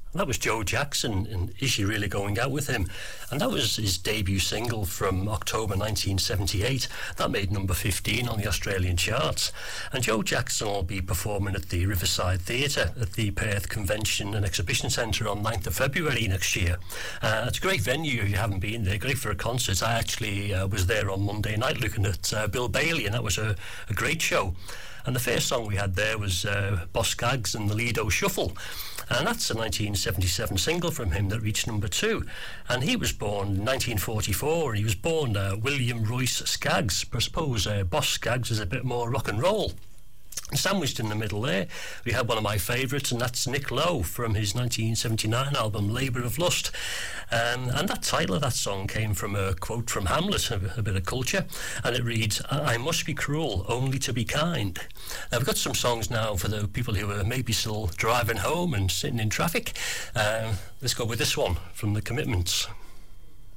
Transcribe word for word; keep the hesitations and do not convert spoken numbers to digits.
That was Joe Jackson, and Is She Really Going Out With Him? And that was his debut single from October nineteen seventy-eight. That made number fifteen on the Australian charts. And Joe Jackson will be performing at the Riverside Theatre at the Perth Convention and Exhibition Centre on ninth of February next year. Uh, it's a great venue if you haven't been there, great for a concert. I actually uh, was there on Monday night looking at uh, Bill Bailey, and that was a, a great show. And the first song we had there was uh, Boss Skaggs and the Lido Shuffle. And that's a nineteen seventy-seven single from him that reached number two. And he was born in nineteen forty-four. He was born uh, William Royce Skaggs. I suppose uh, Boss Skaggs is a bit more rock and roll. Sandwiched in the middle there, we had one of my favourites, and that's Nick Lowe from his nineteen seventy-nine album Labour of Lust. Um, and that title of that song came from a quote from Hamlet, a, a bit of culture, and it reads, I must be cruel only to be kind. Now, we've got some songs now for the people who are maybe still driving home and sitting in traffic. Uh, let's go with this one from The Commitments.